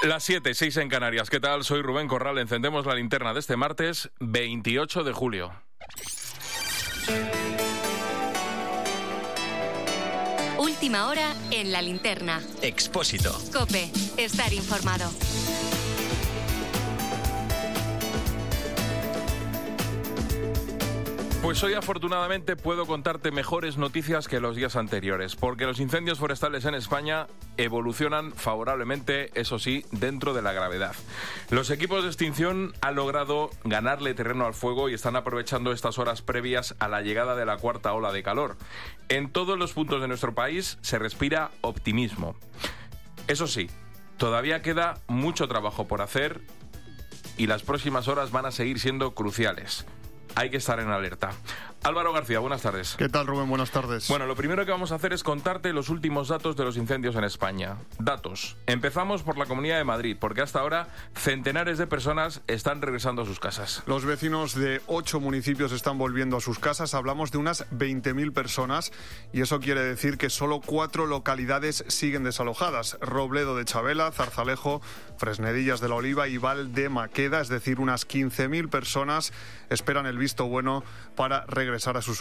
Las 7:06 en Canarias. ¿Qué tal? Soy Rubén Corral. Encendemos la linterna de este martes 28 de julio. Última hora en la linterna. Expósito. COPE. Estar informado. Pues hoy afortunadamente puedo contarte mejores noticias que los días anteriores, porque los incendios forestales en España evolucionan favorablemente, eso sí, dentro de la gravedad. Los equipos de extinción han logrado ganarle terreno al fuego y están aprovechando estas horas previas a la llegada de la cuarta ola de calor. En todos los puntos de nuestro país se respira optimismo. Eso sí, todavía queda mucho trabajo por hacer y las próximas horas van a seguir siendo cruciales. Hay que estar en alerta. Álvaro García, buenas tardes. ¿Qué tal, Rubén? Buenas tardes. Bueno, lo primero que vamos a hacer es contarte los últimos datos de los incendios en España. Datos. Empezamos por la Comunidad de Madrid, porque hasta ahora centenares de personas están regresando a sus casas. Los vecinos de 8 municipios están volviendo a sus casas. Hablamos de unas 20.000 personas y eso quiere decir que solo 4 localidades siguen desalojadas. Robledo de Chabela, Zarzalejo, Fresnedillas de la Oliva y Val de Maqueda, es decir, unas 15.000 personas esperan el visto bueno para regresar a sus hogares.